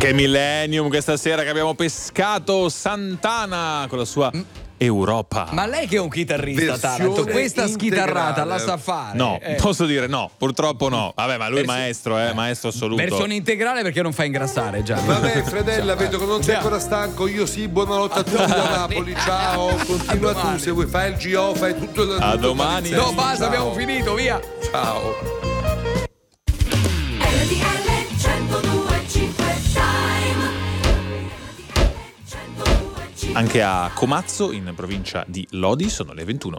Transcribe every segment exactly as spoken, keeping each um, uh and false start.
Che Millennium questa sera, che abbiamo pescato Santana con la sua Europa. Ma lei che è un chitarrista, Taranto, questa schitarrata la sa fare? No, eh. posso dire no, purtroppo no. Vabbè, ma lui è maestro, eh, maestro assoluto. Versione integrale perché non fa ingrassare già. Vabbè, Fredella, vedo che non sei ancora stanco. Io sì, buonanotte a tutti da Napoli. Ciao, continua tu se vuoi, fai il G O, fai tutto da A tutto domani. No, basta, abbiamo finito, via. Ciao. Anche a Comazzo, in provincia di Lodi, sono le ventuno.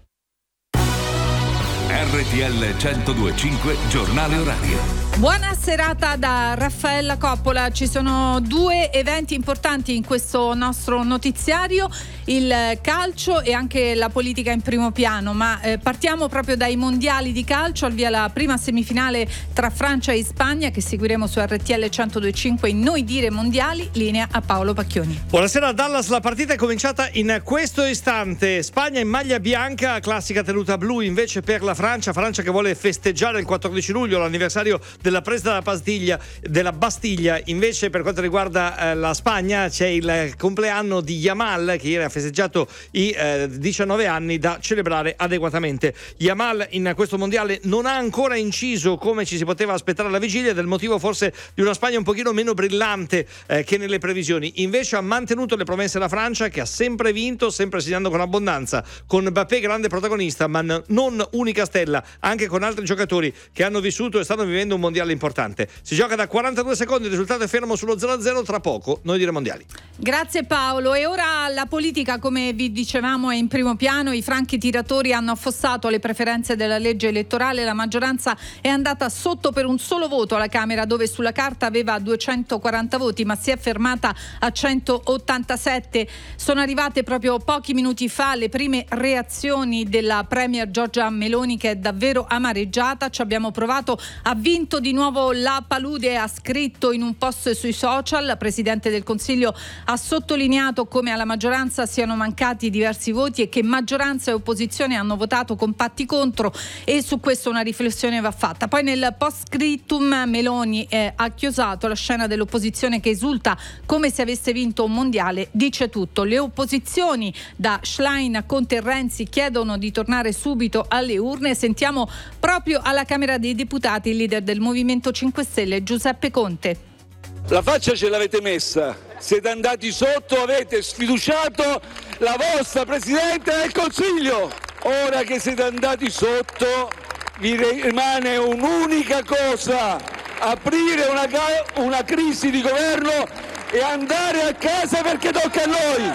R T L centodue e cinque, giornale orario. Buona serata da Raffaella Coppola. Ci sono due eventi importanti in questo nostro notiziario, il calcio e anche la politica in primo piano, ma eh, partiamo proprio dai mondiali di calcio. Al via la prima semifinale tra Francia e Spagna che seguiremo su R T L centodue e cinque in Noi Dire Mondiali. Linea a Paolo Pacchioni. Buonasera Dallas, la partita è cominciata in questo istante. Spagna in maglia bianca, classica tenuta blu invece per la Francia, Francia che vuole festeggiare il quattordici luglio l'anniversario della presa della Bastiglia, della Bastiglia. Invece per quanto riguarda eh, la Spagna c'è il compleanno di Yamal che ieri ha festeggiato i eh, diciannove anni, da celebrare adeguatamente. Yamal in questo mondiale non ha ancora inciso come ci si poteva aspettare alla vigilia, del motivo forse di una Spagna un pochino meno brillante eh, che nelle previsioni. Invece ha mantenuto le promesse la Francia, che ha sempre vinto, sempre segnando con abbondanza, con Mbappé grande protagonista ma n- non unica stella, anche con altri giocatori che hanno vissuto e stanno vivendo un mondiale importante. Si gioca da quarantadue secondi, il risultato è fermo sullo zero a zero. Tra poco Noi Dire Mondiali. Grazie Paolo. E ora la politica, come vi dicevamo, è in primo piano. I franchi tiratori hanno affossato le preferenze della legge elettorale. La maggioranza è andata sotto per un solo voto alla Camera, dove sulla carta aveva duecentoquaranta voti, ma si è fermata a centottantasette. Sono arrivate proprio pochi minuti fa le prime reazioni della premier Giorgia Meloni, che è davvero amareggiata. Ci abbiamo provato, ha vinto di nuovo la palude, ha scritto in un post sui social. La Presidente del Consiglio ha sottolineato come alla maggioranza siano mancati diversi voti e che maggioranza e opposizione hanno votato compatti contro, e su questo una riflessione va fatta. Poi nel post scriptum Meloni eh, ha chiosato la scena dell'opposizione che esulta come se avesse vinto un mondiale. Dice tutto: le opposizioni da Schlein a Conte e Renzi chiedono di tornare subito alle urne. Sentiamo proprio alla Camera dei Deputati il leader del Movimento cinque Stelle, Giuseppe Conte. La faccia ce l'avete messa, siete andati sotto, avete sfiduciato la vostra Presidente del Consiglio. Ora che siete andati sotto vi rimane un'unica cosa: aprire una, una crisi di governo e andare a casa, perché tocca a noi.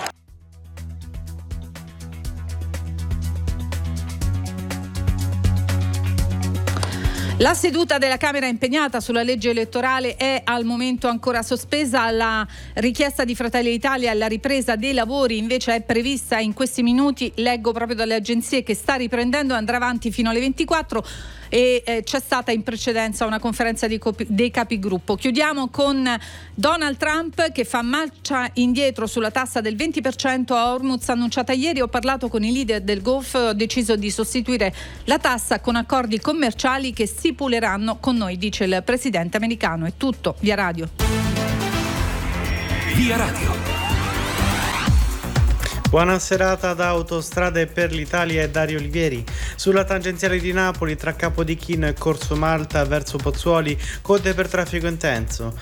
La seduta della Camera impegnata sulla legge elettorale è al momento ancora sospesa. La richiesta di Fratelli d'Italia alla ripresa dei lavori invece è prevista in questi minuti, leggo proprio dalle agenzie, che sta riprendendo e andrà avanti fino alle ventiquattro, e eh, c'è stata in precedenza una conferenza di copi- dei capigruppo. Chiudiamo con Donald Trump che fa marcia indietro sulla tassa del venti per cento a Hormuz annunciata ieri. Ho parlato con i leader del Golfo, ho deciso di sostituire la tassa con accordi commerciali che stipuleranno con noi, dice il presidente americano. È tutto, via radio. Via radio. Buona serata da Autostrade per l'Italia e Dario Olivieri. Sulla tangenziale di Napoli tra Capodichino e Corso Malta verso Pozzuoli, code per traffico intenso.